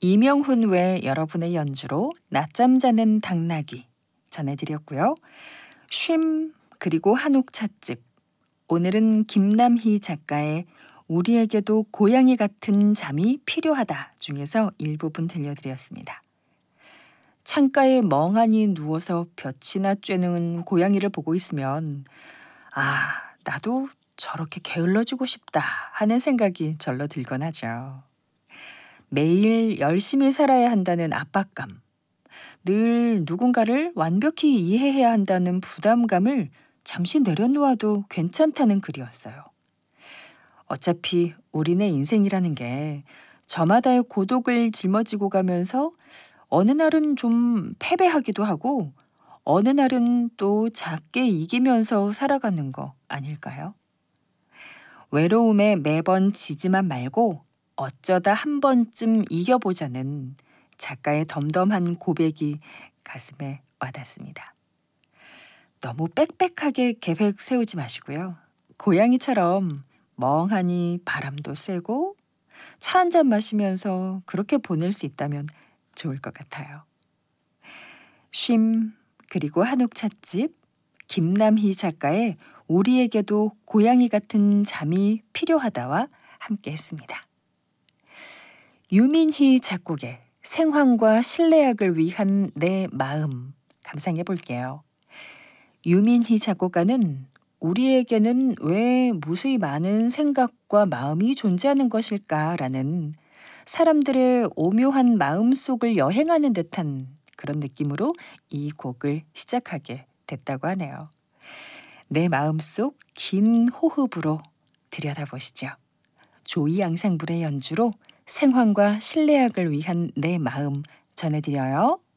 이명훈 외 여러분의 연주로 낮잠 자는 당나귀 전해드렸고요. 쉼 그리고 한옥 찻집, 오늘은 김남희 작가의 우리에게도 고양이 같은 잠이 필요하다 중에서 일부분 들려드렸습니다. 창가에 멍하니 누워서 볕이나 쬐는 고양이를 보고 있으면 나도 저렇게 게을러지고 싶다 하는 생각이 절로 들곤 하죠. 매일 열심히 살아야 한다는 압박감, 늘 누군가를 완벽히 이해해야 한다는 부담감을 잠시 내려놓아도 괜찮다는 글이었어요. 어차피 우리네 인생이라는 게 저마다의 고독을 짊어지고 가면서 어느 날은 좀 패배하기도 하고 어느 날은 또 작게 이기면서 살아가는 거 아닐까요? 외로움에 매번 지지만 말고 어쩌다 한 번쯤 이겨보자는 작가의 덤덤한 고백이 가슴에 와닿습니다. 너무 빽빽하게 계획 세우지 마시고요. 고양이처럼 멍하니 바람도 쐬고 차 한 잔 마시면서 그렇게 보낼 수 있다면 좋을 것 같아요. 쉼 그리고 한옥 찻집, 김남희 작가의 우리에게도 고양이 같은 잠이 필요하다와 함께 했습니다. 유민희 작곡의 생황과 실내악을 위한 내 마음 감상해 볼게요. 유민희 작곡가는 우리에게는 왜 무수히 많은 생각과 마음이 존재하는 것일까라는 사람들의 오묘한 마음속을 여행하는 듯한 그런 느낌으로 이 곡을 시작하게 됐다고 하네요. 내 마음속 긴 호흡으로 들여다보시죠. 조이 앙상블의 연주로 생황과 실내악을 위한 내 마음 전해드려요.